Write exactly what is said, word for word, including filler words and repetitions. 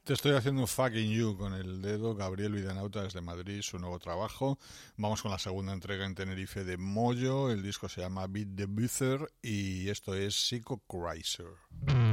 Te estoy haciendo un fucking you con el dedo. Gabriel Vidanauta desde Madrid, su nuevo trabajo. Vamos con la segunda entrega en Tenerife de Moyo. El disco se llama Beat the Buther y esto es Psycho Chrysler.